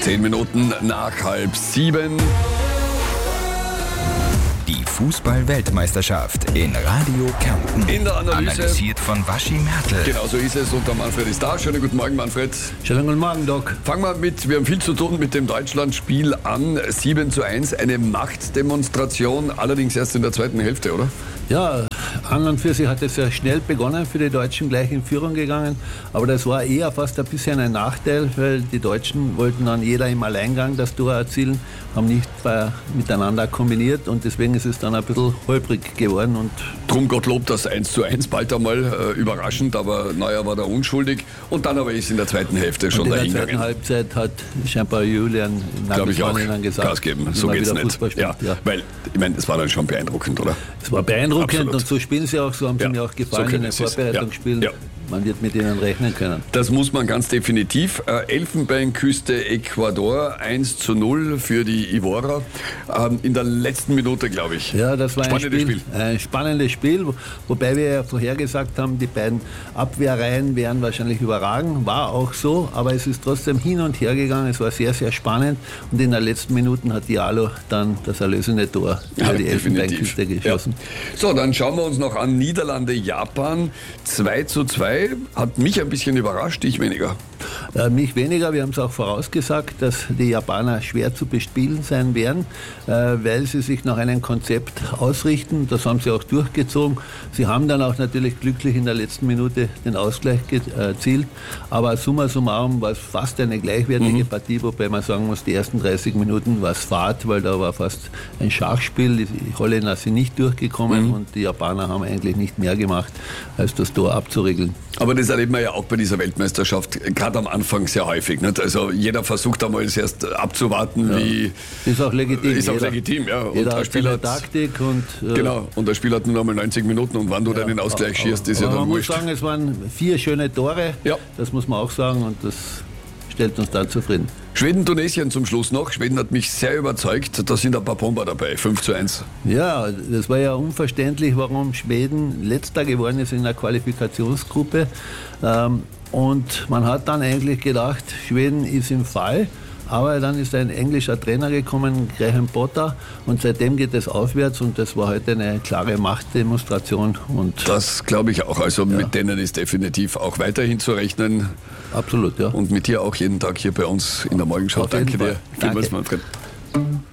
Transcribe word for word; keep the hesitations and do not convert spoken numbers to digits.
Zehn Minuten nach halb sieben. Die Fußball-Weltmeisterschaft in Radio Kärnten. In der Analyse. Analysiert von Waschi Mertl. Genau so ist es und der Manfred ist da. Schönen guten Morgen, Manfred. Schönen guten Morgen, Doc. Fangen wir mit, wir haben viel zu tun mit dem Deutschlandspiel an. sieben zu eins, eine Machtdemonstration, allerdings erst in der zweiten Hälfte, oder? Ja, an und für sich hat es sehr schnell begonnen, für die Deutschen gleich in Führung gegangen. Aber das war eher fast ein bisschen ein Nachteil, weil die Deutschen wollten dann jeder im Alleingang das Tor erzielen, haben nicht äh, miteinander kombiniert und deswegen ist es dann ein bisschen holprig geworden. Und Drum Gottlob das eins zu eins, bald einmal äh, überraschend, aber Neuer war da unschuldig. Und dann aber ist in der zweiten Hälfte schon dahin gegangen. In der zweiten Halbzeit hat scheinbar Julian Glaube ich auch, Nagelsmann gesagt, Gas geben, so geht's nicht. Spielt, ja, ja. Weil, ich meine, es war dann schon beeindruckend, oder? Es war beeindruckend Absolut. Und so spielen sie auch, so haben sie Ja, mir auch gefallen so in den können sie es. Vorbereitungsspielen. Ja. Ja. Man wird mit ihnen rechnen können. Das muss man ganz definitiv. Äh, Elfenbeinküste Ecuador eins zu null für die Ivorer. Ähm, in der letzten Minute, glaube ich. Ja, das war ein, Spannendes Spiel, Spiel. ein spannendes Spiel, wo- wobei wir ja vorhergesagt haben, die beiden Abwehrreihen werden wahrscheinlich überragen. War auch so, aber es ist trotzdem hin und her gegangen. Es war sehr, sehr spannend und in den letzten Minuten hat Diallo dann das erlösende Tor für die Elfenbeinküste geschossen. Ja. So, dann schauen wir uns noch an Niederlande, Japan. zwei zu zwei. Hat mich ein bisschen überrascht, dich weniger. Äh, mich weniger, wir haben es auch vorausgesagt, dass die Japaner schwer zu bespielen sein werden, äh, weil sie sich nach einem Konzept ausrichten. Das haben sie auch durchgezogen. Sie haben dann auch natürlich glücklich in der letzten Minute den Ausgleich erzielt. Aber summa summarum war es fast eine gleichwertige Mhm. Partie, wobei man sagen muss, die ersten dreißig Minuten war es Fahrt, weil da war fast ein Schachspiel. Die Holländer sind nicht durchgekommen Mhm. und die Japaner haben eigentlich nicht mehr gemacht, als das Tor abzuregeln. Aber das erleben wir ja auch bei dieser Weltmeisterschaft, gerade am Anfang sehr häufig. Nicht? Also jeder versucht einmal erst abzuwarten, Ja. wie... Ist auch legitim. Ist auch Jeder- legitim, ja. Und Jeder der hat Spieler seine hat- Taktik und... äh, Genau, und das Spiel hat nur noch mal neunzig Minuten und wann du ja, deinen Ausgleich aber- schießt, ist ja aber dann man wurscht. muss sagen, es waren vier schöne Tore, Ja. das muss man auch sagen und das stellt uns dann zufrieden. Schweden-Tunesien zum Schluss noch. Schweden hat mich sehr überzeugt. Da sind ein paar Bomber dabei. fünf zu eins. Ja, das war ja unverständlich, warum Schweden letzter geworden ist in der Qualifikationsgruppe. Ähm, und man hat dann eigentlich gedacht, Schweden ist im Fall. Aber dann ist ein englischer Trainer gekommen, Graham Potter, und seitdem geht es aufwärts und das war heute eine klare Machtdemonstration. Und Das glaube ich auch. Also mit denen ist definitiv auch weiterhin zu rechnen. absolut, ja. Und mit dir auch jeden Tag hier bei uns in der Morgenschau. Auf jeden Danke dir Fall. vielmals, Danke. Manfred.